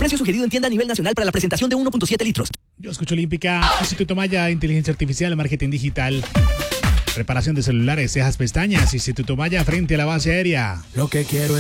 Precio sugerido en tienda a nivel nacional para la presentación de 1.7 litros. Yo escucho Olímpica, Instituto Maya, Inteligencia Artificial, Marketing Digital, reparación de celulares, cejas, pestañas, Instituto Maya frente a la base aérea. Lo que quiero es